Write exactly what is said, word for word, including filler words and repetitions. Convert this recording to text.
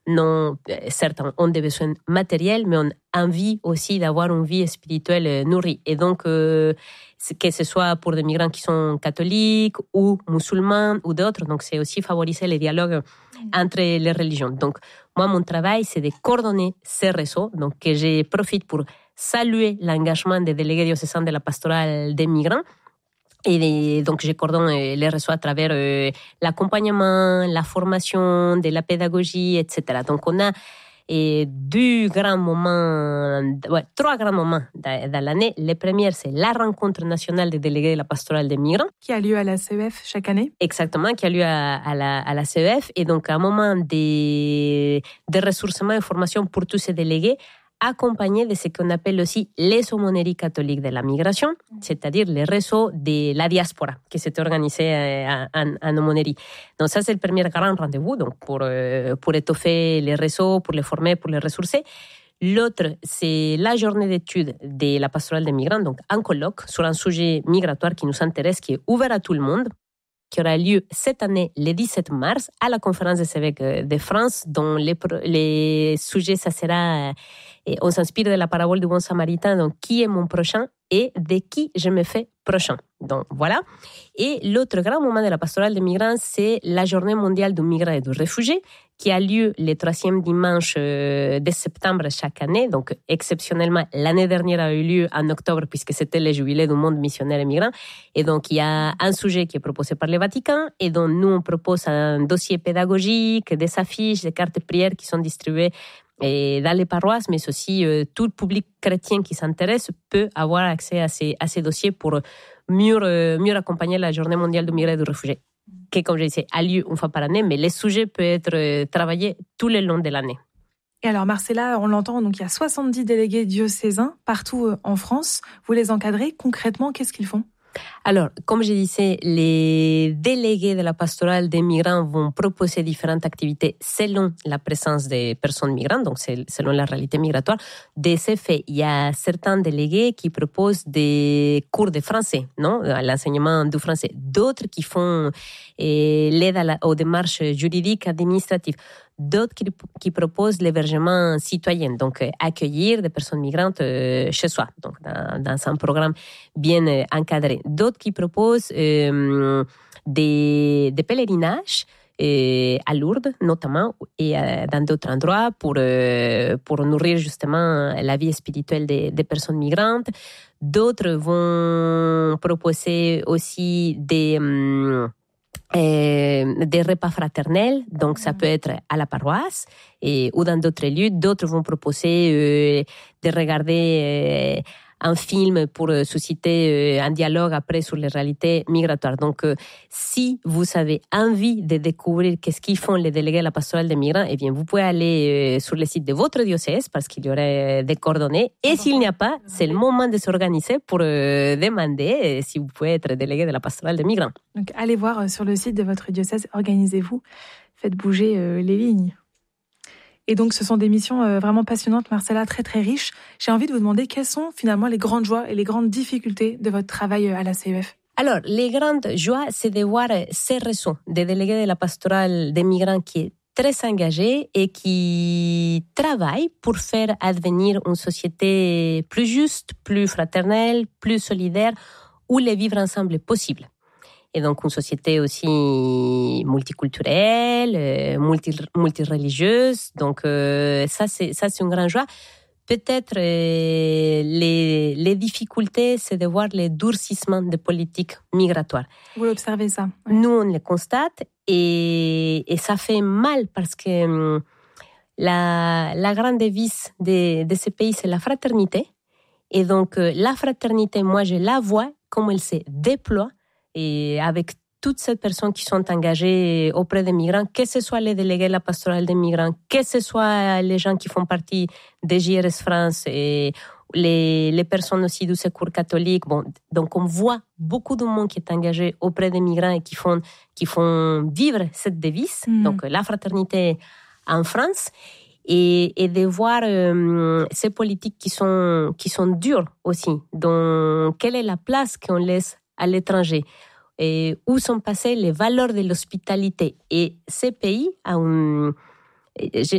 non, certes, ont des besoins matériels, mais ont envie aussi d'avoir une vie spirituelle nourrie. Et donc, euh, que ce soit pour des migrants qui sont catholiques ou musulmans ou d'autres, donc c'est aussi favoriser les dialogues entre les religions. Donc, moi, mon travail, c'est de coordonner ces réseaux, donc que je profite pour saluer l'engagement des délégués diocésains de la pastorale des migrants. Et donc, je coordonne les réseaux à travers euh, l'accompagnement, la formation, de la pédagogie, et cetera. Donc, on a et deux grands moments, ouais, trois grands moments dans, dans l'année. Le premier, c'est la rencontre nationale des délégués de la pastorale des migrants. Qui a lieu à la C E F chaque année. Exactement, qui a lieu à, à, la, à la C E F. Et donc, un moment de, de ressourcement et formation pour tous ces délégués, accompagné de ce qu'on appelle aussi les aumôneries catholiques de la migration, c'est-à-dire les réseaux de la diaspora qui s'est organisé en, en aumônerie. Donc ça, c'est le premier grand rendez-vous donc pour, pour étoffer les réseaux, pour les former, pour les ressourcer. L'autre, c'est la journée d'études de la pastorale des migrants, donc un colloque sur un sujet migratoire qui nous intéresse, qui est ouvert à tout le monde, qui aura lieu cette année, le dix-sept mars, à la conférence des évêques de France, dont les, les sujets, ça sera, et on s'inspire de la parabole du bon samaritain, donc qui est mon prochain et de qui je me fais prochain. Donc voilà. Et l'autre grand moment de la pastorale des migrants, c'est la journée mondiale du migrant et du réfugié, qui a lieu le troisième dimanche de septembre chaque année. Donc exceptionnellement, l'année dernière a eu lieu en octobre, puisque c'était le jubilé du monde missionnaire et migrant. Et donc il y a un sujet qui est proposé par le Vatican, et dont nous on propose un dossier pédagogique, des affiches, des cartes de prière qui sont distribuées et dans les paroisses, mais aussi euh, tout le public chrétien qui s'intéresse peut avoir accès à ces, à ces dossiers pour mieux, euh, mieux accompagner la journée mondiale du migrant et du réfugié, qui, comme je disais, a lieu une fois par année, mais les sujets peuvent être euh, travaillés tout le long de l'année. Et alors Marcella, on l'entend, donc il y a soixante-dix délégués diocésains partout en France. Vous les encadrez concrètement, qu'est-ce qu'ils font ? Alors, comme je disais, les délégués de la pastorale des migrants vont proposer différentes activités selon la présence des personnes migrantes, donc selon la réalité migratoire. De ce fait, il y a certains délégués qui proposent des cours de français, non, l'enseignement du français. D'autres qui font eh, l'aide à la, aux démarches juridiques, administratives. D'autres qui, qui proposent l'hébergement citoyen, donc euh, accueillir des personnes migrantes euh, chez soi, donc dans, dans un programme bien euh, encadré. D'autres qui proposent euh, des, des pèlerinages euh, à Lourdes notamment et euh, dans d'autres endroits pour, euh, pour nourrir justement la vie spirituelle des, des personnes migrantes. D'autres vont proposer aussi des... Euh, Euh, des repas fraternels, donc ça peut être à la paroisse et, ou dans d'autres lieux. D'autres vont proposer euh, de regarder euh, un film pour euh, susciter euh, un dialogue après sur les réalités migratoires. Donc, euh, si vous avez envie de découvrir qu'est-ce qu'ils font les délégués à la pastorale des migrants, eh bien, vous pouvez aller euh, sur le site de votre diocèse parce qu'il y aurait des coordonnées. Et s'il n'y a pas, c'est le moment de s'organiser pour euh, demander euh, si vous pouvez être délégué de la pastorale des migrants. Donc, allez voir euh, sur le site de votre diocèse, organisez-vous, faites bouger euh, les lignes. Et donc, ce sont des missions euh, vraiment passionnantes, Marcella, très très riches. J'ai envie de vous demander quelles sont finalement les grandes joies et les grandes difficultés de votre travail à la C E F. Alors, les grandes joies, c'est de voir ces réseaux des délégués de la pastorale des migrants qui est très engagés et qui travaillent pour faire advenir une société plus juste, plus fraternelle, plus solidaire, où le vivre ensemble est possible. Et donc une société aussi multiculturelle, multi, multireligieuse. Donc euh, ça, c'est, ça, c'est une grande joie. Peut-être euh, les, les difficultés, c'est de voir les durcissements des politiques migratoires. Vous observez ça? Oui. Nous, on les constate et, et ça fait mal parce que hum, la, la grande devise de, de ce pays, c'est la fraternité. Et donc, euh, la fraternité, moi, je la vois comme elle se déploie et avec toutes ces personnes qui sont engagées auprès des migrants, que ce soit les délégués de la pastorale des migrants, que ce soit les gens qui font partie de J R S France et les, les personnes aussi du secours catholique. Bon, donc, on voit beaucoup de monde qui est engagé auprès des migrants et qui font, qui font vivre cette devise, mmh. donc la fraternité en France. Et, et de voir euh, ces politiques qui sont, qui sont dures aussi. Donc, quelle est la place qu'on laisse à l'étranger? Et où sont passées les valeurs de l'hospitalité? Et ces pays, ont,